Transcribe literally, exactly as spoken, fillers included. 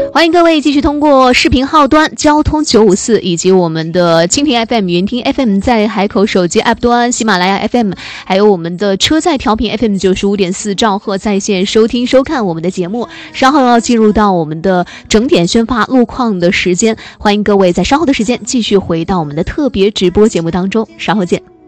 欢迎各位继续通过视频号端交通九五四以及我们的蜻蜓 F M、云听 F M， 在海口手机 App 端、喜马拉雅 F M， 还有我们的车载调频 F M 九十五点四兆赫在线收听收看我们的节目。稍后要进入到我们的整点宣发路况的时间，欢迎各位在稍后的时间继续回到我们的特别直播节目当中，稍后见。